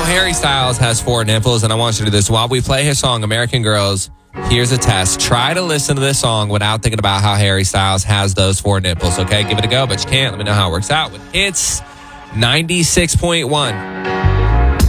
Harry Styles has 4 nipples, and I want you to do this. While we play his song, American Girls, here's a test. Try to listen to this song without thinking about how Harry Styles has those 4 nipples, okay? Give it a go, but you can't. Let me know how it works out with Hits 96.1.